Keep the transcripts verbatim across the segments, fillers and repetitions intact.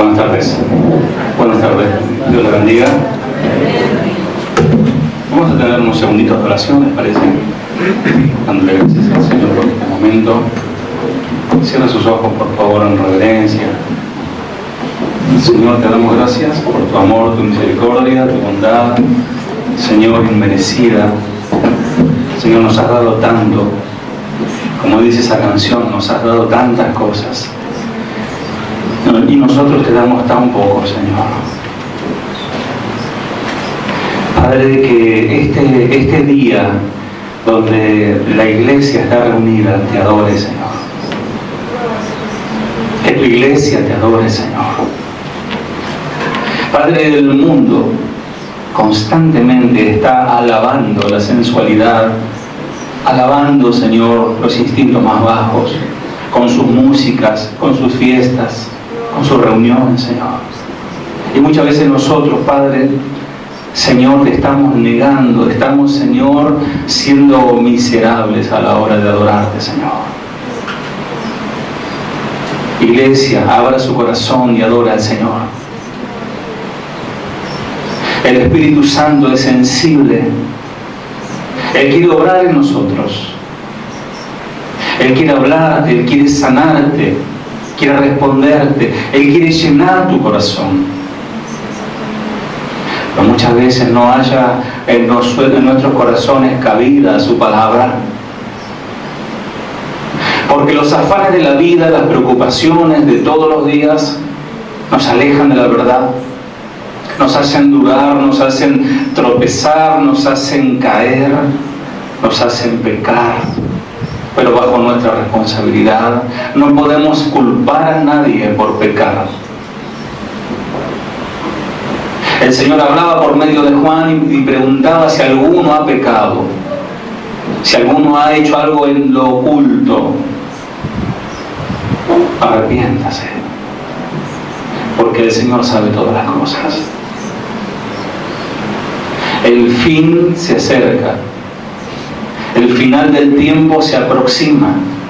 Buenas tardes. Buenas tardes. Dios les bendiga. Vamos a tener unos segunditos de oración, ¿les parece? Dándole gracias al Señor por este momento. Cierra sus ojos, por favor, en reverencia. Señor, te damos gracias por tu amor, tu misericordia, tu bondad, Señor, inmerecida. Señor, nos has dado tanto. Como dice esa canción, nos has dado tantas cosas. Y nosotros te damos tan poco, Señor. Padre, que este, este día donde la iglesia está reunida te adore, Señor. Que tu iglesia te adore, Señor. Padre, del mundo constantemente está alabando la sensualidad, alabando, Señor, los instintos más bajos, con sus músicas, con sus fiestas, con sus reuniones, Señor. Y muchas veces nosotros, Padre, Señor, te estamos negando, estamos, Señor, siendo miserables a la hora de adorarte, Señor. Iglesia, abra su corazón y adora al Señor. El Espíritu Santo es sensible. Él quiere obrar en nosotros. Él quiere hablar, Él quiere sanarte, quiere responderte, Él quiere llenar tu corazón. Pero muchas veces no haya en, nos, en nuestros corazones cabida su palabra. Porque los afanes de la vida, las preocupaciones de todos los días nos alejan de la verdad. Nos hacen dudar, nos hacen tropezar, nos hacen caer, nos hacen pecar, pero bajo nuestra responsabilidad. No podemos culpar a nadie por pecar. El Señor hablaba por medio de Juan y preguntaba si alguno ha pecado, si alguno ha hecho algo en lo oculto. Arrepiéntase, porque el Señor sabe todas las cosas. El fin se acerca. El final del tiempo se aproxima.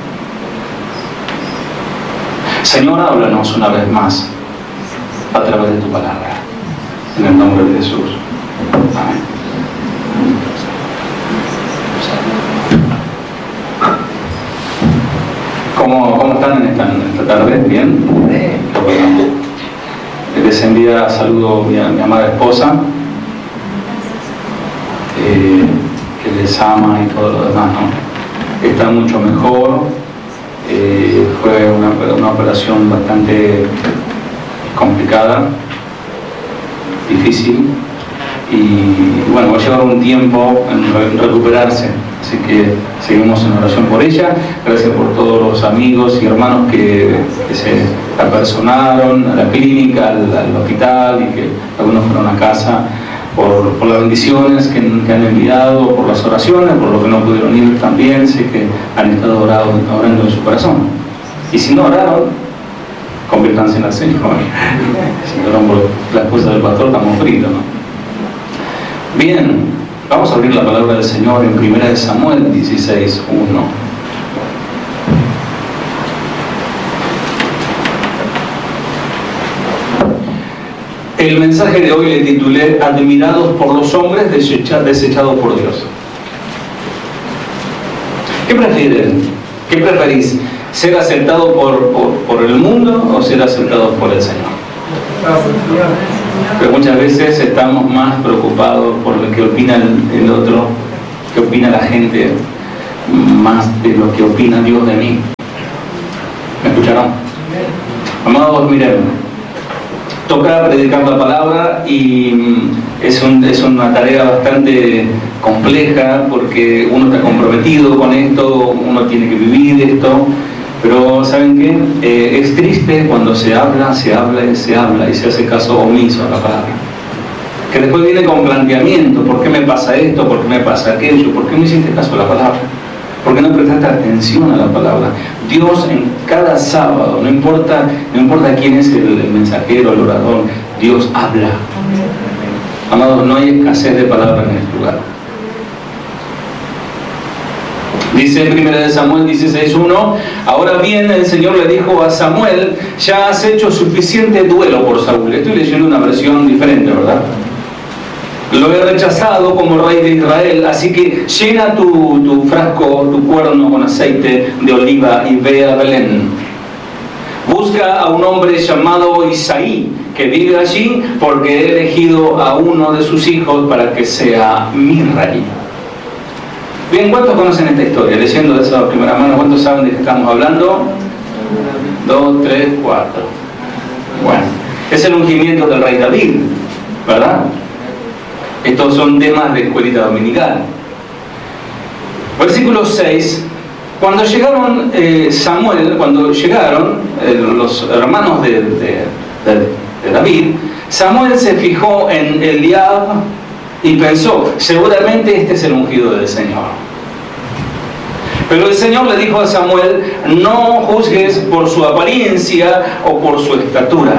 Señor, háblanos una vez más a través de tu palabra. En el nombre de Jesús. Amén. ¿Cómo, cómo están en esta, en esta tarde? ¿Bien? Les envía saludo a mi, a mi amada esposa. Eh, que les ama y todo lo demás, ¿no? Está mucho mejor. Eh, fue una, una operación bastante complicada, difícil, y bueno, va a llevar un tiempo en recuperarse, así que seguimos en oración por ella. Gracias por todos los amigos y hermanos que, que se apersonaron a la clínica, al, al hospital, y que algunos fueron a casa. Por, por las bendiciones que, que han enviado, por las oraciones, por lo que no pudieron ir también. Sé que han estado orando, orando en su corazón. Y si no oraron, conviértanse en el Señor. Si oraron por la esposa del pastor, estamos fritos, ¿no? Bien, vamos a abrir la palabra del Señor en primera de Samuel dieciséis, uno. El mensaje de hoy le titulé Admirados por los hombres, desechados por Dios. ¿Qué prefieren? ¿Qué preferís? ¿Ser aceptado por, por, por el mundo o ser aceptados por el Señor? Pero muchas veces estamos más preocupados por lo que opina el, el otro, qué opina la gente, más de lo que opina Dios de mí. ¿Me escucharon? Amados, miren. Toca predicar la palabra y es, un, es una tarea bastante compleja porque uno está comprometido con esto, uno tiene que vivir esto, pero ¿saben qué? Eh, es triste cuando se habla, se habla y se habla y se hace caso omiso a la palabra. Que después viene con planteamiento, ¿por qué me pasa esto? ¿Por qué me pasa aquello? ¿Por qué no hiciste caso a la palabra? ¿Por qué no prestaste atención a la palabra? Dios en cada sábado, no importa, no importa quién es el, el mensajero, el orador, Dios habla. Amados, no hay escasez de palabras en este lugar. Dice en primera de Samuel dieciséis uno, ahora bien el Señor le dijo a Samuel, ya has hecho suficiente duelo por Saúl. Estoy leyendo una versión diferente, ¿verdad? Lo he rechazado como rey de Israel, así que llena tu, tu frasco, tu cuerno con aceite de oliva y ve a Belén. Busca a un hombre llamado Isaí, que vive allí, porque he elegido a uno de sus hijos para que sea mi rey. Bien, ¿cuántos conocen esta historia? Leyendo de esa primera mano, ¿cuántos saben de qué estamos hablando? Dos, tres, cuatro. Bueno, es el ungimiento del rey David, ¿verdad? Estos son temas de escuelita dominical. Versículo seis. Cuando llegaron eh, Samuel, cuando llegaron eh, los hermanos de, de, de, de David, Samuel se fijó en Eliab y pensó, seguramente este es el ungido del Señor. Pero el Señor le dijo a Samuel, no juzgues por su apariencia o por su estatura,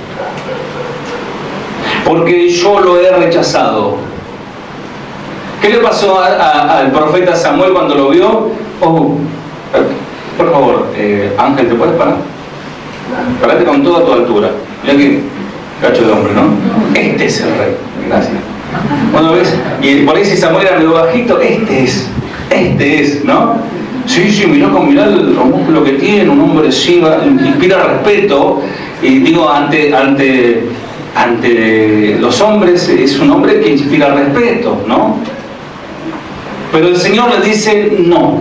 porque yo lo he rechazado. ¿Qué le pasó a, a, al profeta Samuel cuando lo vio? Oh, por favor, eh, Ángel, ¿te puedes parar? Parate con toda tu altura. Mira que cacho de hombre, ¿no? Este es el rey. Gracias. Bueno, ¿ves? Y por ahí si Samuel era medio bajito, este es, este es, ¿no? Sí, sí, mirá con mirar el músculo que tiene, un hombre sí, inspira respeto, y digo, ante, ante, ante los hombres es un hombre que inspira respeto, ¿no? Pero el Señor le dice no.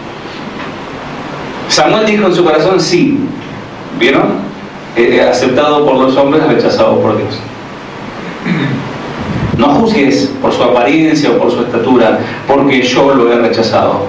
Samuel dijo en su corazón sí. ¿Vieron? Eh, aceptado por los hombres, rechazado por Dios. No juzgues por su apariencia o por su estatura, porque yo lo he rechazado.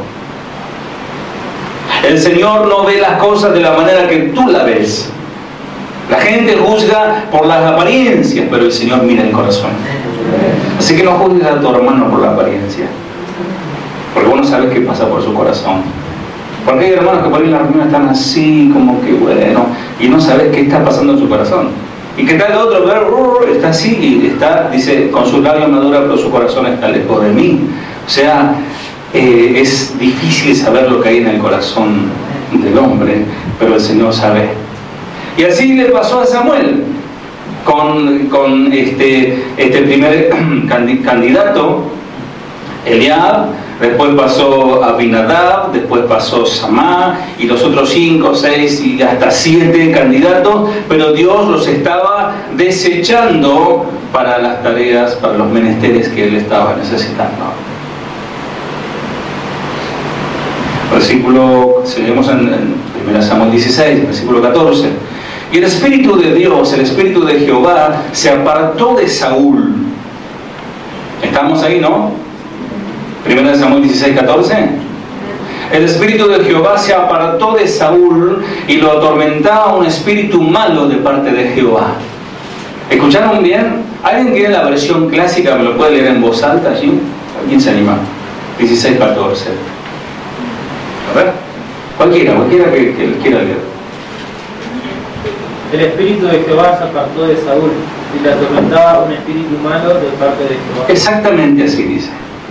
El Señor no ve las cosas de la manera que tú la ves. La gente juzga por las apariencias, pero el Señor mira el corazón. Así que no juzgues a tu hermano por la apariencia, porque vos no sabes qué pasa por su corazón. Porque hay hermanos que por ahí en la reunión están así, como que bueno, y no sabes qué está pasando en su corazón. Y que tal el otro, está así, y está, dice, con sus labios me adora, pero su corazón está lejos de mí. O sea, eh, es difícil saber lo que hay en el corazón del hombre, pero el Señor sabe. Y así le pasó a Samuel, con, con este, este primer candidato, Eliab. Después pasó Abinadab, después pasó Samá, y los otros cinco, seis y hasta siete candidatos, pero Dios los estaba desechando para las tareas, para los menesteres que Él estaba necesitando. Versículo, seguimos en, en primera Samuel dieciséis, versículo catorce. Y el Espíritu de Dios, el Espíritu de Jehová, se apartó de Saúl. ¿Estamos ahí, no? Primera de Samuel dieciséis, catorce. El espíritu de Jehová se apartó de Saúl y lo atormentaba un espíritu malo de parte de Jehová. ¿Escucharon bien? ¿Alguien tiene la versión clásica? ¿Me lo puede leer en voz alta allí? ¿Quién se anima? dieciséis, catorce. A ver, cualquiera, cualquiera que, que quiera leer. El espíritu de Jehová se apartó de Saúl y le atormentaba un espíritu malo de parte de Jehová. Exactamente así dice.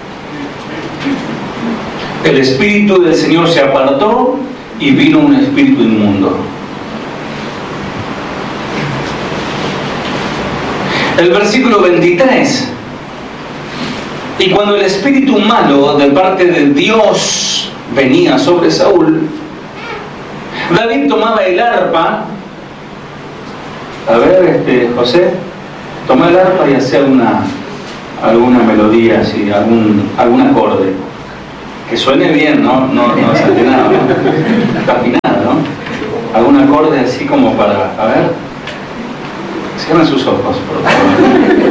El espíritu del Señor se apartó y vino un espíritu inmundo. El versículo veintitrés. Y cuando el espíritu malo de parte de Dios venía sobre Saúl, David tomaba el arpa. A ver, este, José, toma el arpa y hacía una, alguna melodía, así, algún, algún acorde. Que suene bien, ¿no? No, no desafinado, ¿no? Está afinado, ¿no? Algún acorde así como para... A ver. Cierren sus ojos, por favor.